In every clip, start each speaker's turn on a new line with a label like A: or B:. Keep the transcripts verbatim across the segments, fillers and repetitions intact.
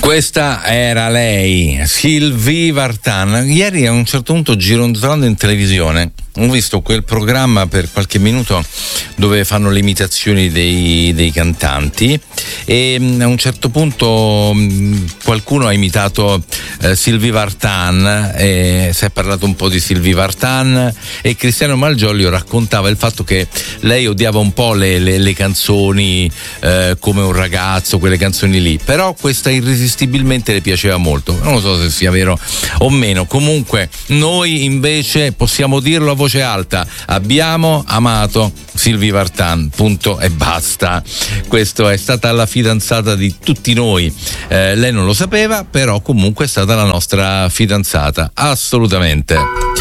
A: Questa era lei, Sylvie Vartan. Ieri a un certo punto, gironzolando in televisione, ho visto quel programma per qualche minuto dove fanno le imitazioni dei, dei cantanti, e a un certo punto qualcuno ha imitato eh, Sylvie Vartan, e si è parlato un po' di Sylvie Vartan, e Cristiano Malgioglio raccontava il fatto che lei odiava un po' le, le, le canzoni eh, come un ragazzo, quelle canzoni lì, però questa irresistibilmente le piaceva molto. Non lo so se sia vero o meno, comunque noi invece possiamo dirlo a voce alta: abbiamo amato Sylvie Vartan, punto e basta. Questa è stata la fidanzata di tutti noi, eh, lei non lo sapeva, però comunque è stata la nostra fidanzata, assolutamente.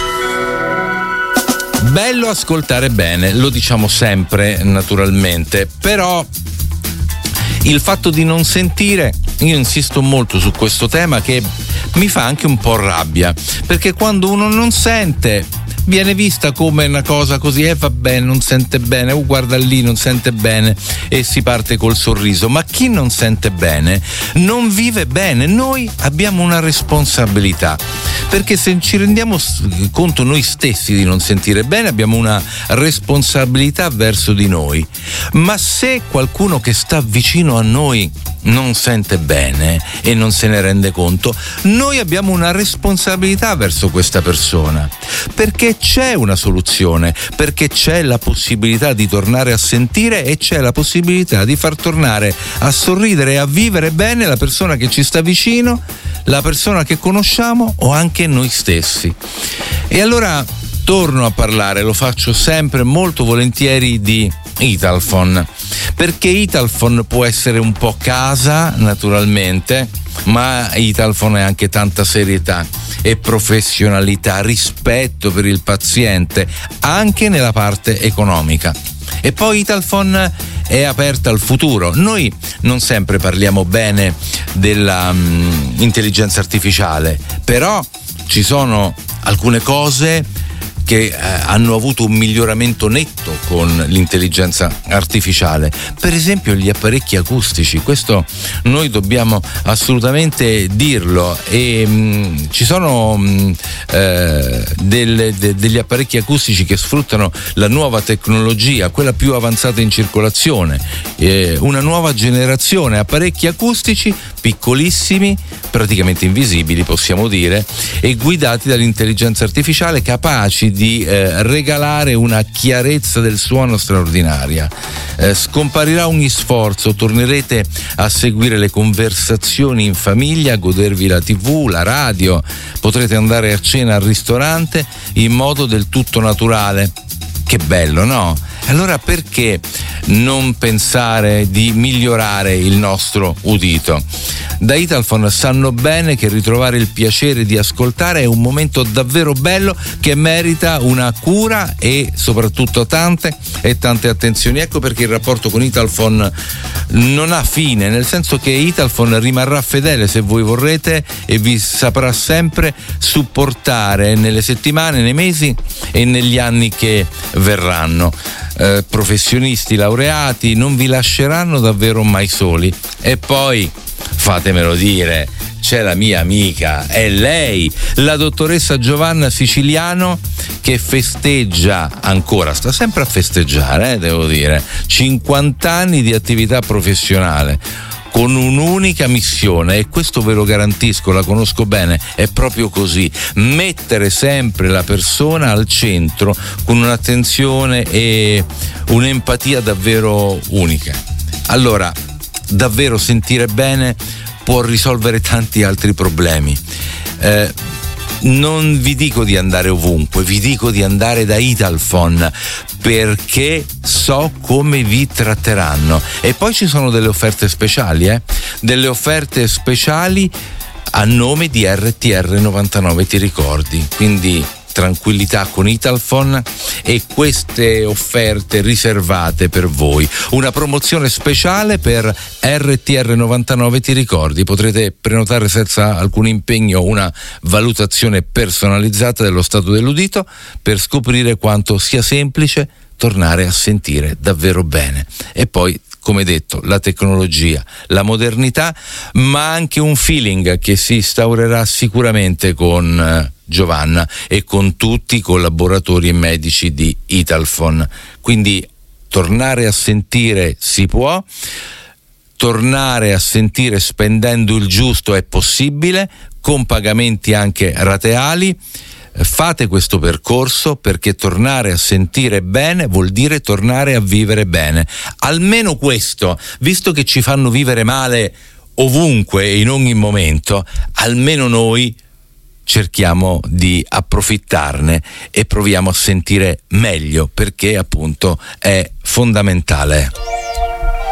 A: Bello ascoltare bene, lo diciamo sempre naturalmente, però il fatto di non sentire, io insisto molto su questo tema, che mi fa anche un po' rabbia, perché quando uno non sente viene vista come una cosa così, e eh, va bene, non sente bene, oh, guarda lì, non sente bene, e si parte col sorriso. Ma chi non sente bene non vive bene. Noi abbiamo una responsabilità, perché se ci rendiamo conto noi stessi di non sentire bene, abbiamo una responsabilità verso di noi. Ma se qualcuno che sta vicino a noi non sente bene e non se ne rende conto, noi abbiamo una responsabilità verso questa persona, perché c'è una soluzione, perché c'è la possibilità di tornare a sentire, e c'è la possibilità di far tornare a sorridere e a vivere bene la persona che ci sta vicino, la persona che conosciamo o anche noi stessi. E allora torno a parlare, lo faccio sempre molto volentieri, di Italfone, perché Italfone può essere un po' casa naturalmente, ma Italfone è anche tanta serietà e professionalità, rispetto per il paziente anche nella parte economica. E poi Italfone è aperta al futuro. Noi non sempre parliamo bene della um, intelligenza artificiale, però ci sono alcune cose che eh, hanno avuto un miglioramento netto con l'intelligenza artificiale. Per esempio gli apparecchi acustici, questo noi dobbiamo assolutamente dirlo, e mh, ci sono mh, eh, delle, de, degli apparecchi acustici che sfruttano la nuova tecnologia, quella più avanzata in circolazione, eh, una nuova generazione, apparecchi acustici piccolissimi, praticamente invisibili possiamo dire, e guidati dall'intelligenza artificiale, capaci di eh, regalare una chiarezza del suono straordinaria. Eh, scomparirà ogni sforzo, tornerete a seguire le conversazioni in famiglia, a godervi la tivù, la radio, potrete andare a cena al ristorante in modo del tutto naturale. Che bello, no? Allora perché non pensare di migliorare il nostro udito? Da Italfone sanno bene che ritrovare il piacere di ascoltare è un momento davvero bello che merita una cura e soprattutto tante e tante attenzioni. Ecco perché il rapporto con Italfone non ha fine, nel senso che Italfone rimarrà fedele se voi vorrete e vi saprà sempre supportare nelle settimane, nei mesi e negli anni che verranno. Eh, professionisti laureati non vi lasceranno davvero mai soli. E poi fatemelo dire, c'è la mia amica, è lei, la dottoressa Giovanna Siciliano, che festeggia ancora, sta sempre a festeggiare, eh, devo dire, cinquanta anni di attività professionale con un'unica missione, e questo ve lo garantisco, la conosco bene, è proprio così: mettere sempre la persona al centro con un'attenzione e un'empatia davvero unica. Allora, davvero sentire bene può risolvere tanti altri problemi. Eh, non vi dico di andare ovunque, vi dico di andare da Italfone, perché so come vi tratteranno. E poi ci sono delle offerte speciali, eh? delle offerte speciali a nome di R T R novantanove, ti ricordi? Quindi tranquillità con Italfone e queste offerte riservate per voi. Una promozione speciale per R T R novantanove, ti ricordi? Potrete prenotare senza alcun impegno una valutazione personalizzata dello stato dell'udito per scoprire quanto sia semplice tornare a sentire davvero bene. E poi come detto, la tecnologia, la modernità, ma anche un feeling che si instaurerà sicuramente con eh, Giovanna e con tutti i collaboratori e medici di Italfon. Quindi tornare a sentire si può, tornare a sentire spendendo il giusto è possibile, con pagamenti anche rateali. Fate questo percorso, perché tornare a sentire bene vuol dire tornare a vivere bene. Almeno questo, visto che ci fanno vivere male ovunque e in ogni momento, almeno noi cerchiamo di approfittarne e proviamo a sentire meglio, perché appunto è fondamentale.